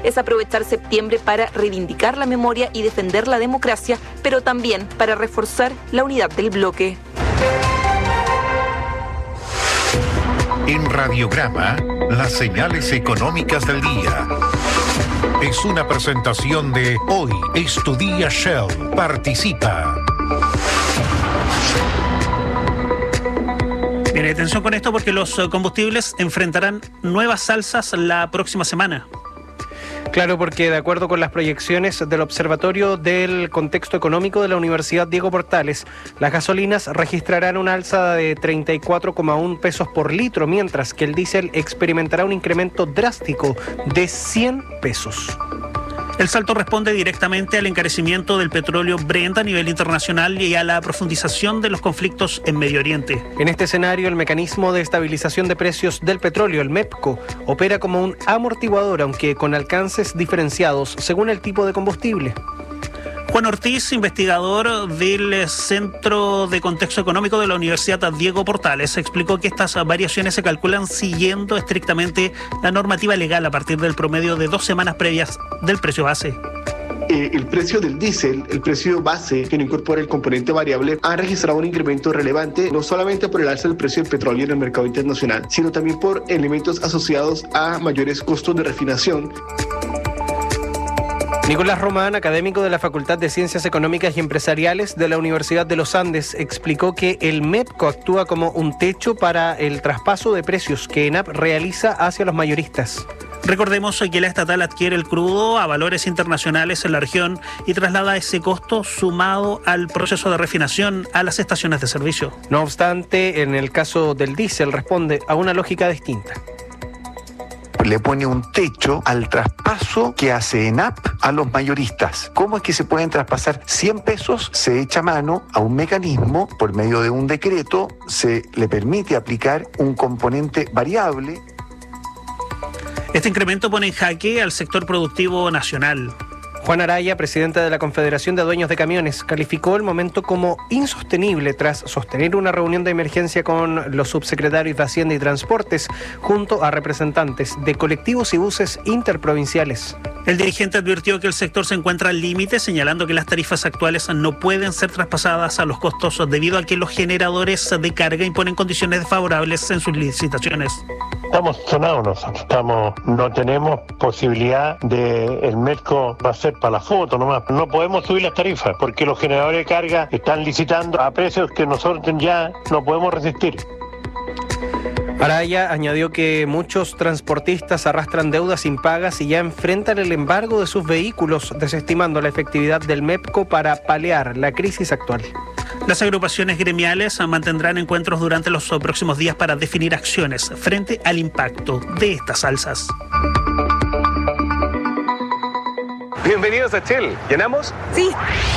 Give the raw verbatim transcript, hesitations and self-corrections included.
es aprovechar septiembre para reivindicar la memoria y defender la democracia, pero también para reforzar la unidad del bloque. En Radiograma, las señales económicas del día. Es una presentación de Hoy es tu día Shell. Participa. Bien, atención con esto porque los combustibles enfrentarán nuevas alzas la próxima semana. Claro, porque de acuerdo con las proyecciones del Observatorio del Contexto Económico de la Universidad Diego Portales, las gasolinas registrarán una alza de treinta y cuatro coma uno pesos por litro, mientras que el diésel experimentará un incremento drástico de cien pesos. El salto responde directamente al encarecimiento del petróleo Brent a nivel internacional y a la profundización de los conflictos en Medio Oriente. En este escenario, el mecanismo de estabilización de precios del petróleo, el MEPCO, opera como un amortiguador, aunque con alcances diferenciados según el tipo de combustible. Juan Ortiz, investigador del Centro de Contexto Económico de la Universidad Diego Portales, explicó que estas variaciones se calculan siguiendo estrictamente la normativa legal a partir del promedio de dos semanas previas del precio base. Eh, el precio del diésel, el precio base que no incorpora el componente variable, ha registrado un incremento relevante, no solamente por el alza del precio del petróleo en el mercado internacional, sino también por elementos asociados a mayores costos de refinación. Nicolás Román, académico de la Facultad de Ciencias Económicas y Empresariales de la Universidad de los Andes, explicó que el MEPCO actúa como un techo para el traspaso de precios que ENAP realiza hacia los mayoristas. Recordemos que la estatal adquiere el crudo a valores internacionales en la región y traslada ese costo sumado al proceso de refinación a las estaciones de servicio. No obstante, en el caso del diésel responde a una lógica distinta. Le pone un techo al traspaso que hace ENAP a los mayoristas. ¿Cómo es que se pueden traspasar cien pesos? Se echa mano a un mecanismo, por medio de un decreto, se le permite aplicar un componente variable. Este incremento pone en jaque al sector productivo nacional. Juan Araya, presidente de la Confederación de Dueños de Camiones, calificó el momento como insostenible tras sostener una reunión de emergencia con los subsecretarios de Hacienda y Transportes junto a representantes de colectivos y buses interprovinciales. El dirigente advirtió que el sector se encuentra al límite, señalando que las tarifas actuales no pueden ser traspasadas a los costos debido a que los generadores de carga imponen condiciones desfavorables en sus licitaciones. Estamos sonados nosotros, estamos, no tenemos posibilidad de, el MEPCO va a ser para la foto nomás, no podemos subir las tarifas porque los generadores de carga están licitando a precios que nosotros ya no podemos resistir. Araya añadió que muchos transportistas arrastran deudas impagas y ya enfrentan el embargo de sus vehículos, desestimando la efectividad del MEPCO para paliar la crisis actual. Las agrupaciones gremiales mantendrán encuentros durante los próximos días para definir acciones frente al impacto de estas alzas. Bienvenidos a Shell. ¿Llenamos? Sí.